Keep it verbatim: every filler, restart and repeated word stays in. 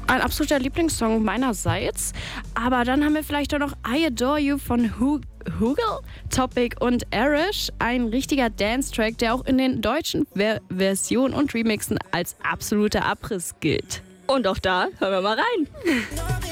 Ein absoluter Lieblingssong meinerseits. Aber dann haben wir vielleicht auch noch I Adore You von Hu- Hugel, Topic und Arish. Ein richtiger Dance-Track, der auch in den deutschen Ver- Versionen und Remixen als absoluter Abriss gilt. Und auch da hören wir mal rein.